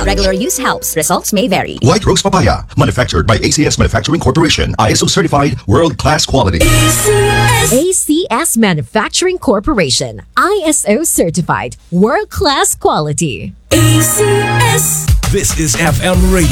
regular use helps. Results may vary. White Rose Papaya, manufactured by ACS Manufacturing Corporation. ISO certified, world-class quality. ACS Manufacturing Corporation. ISO certified, world-class quality. ACS. This is FM Radio.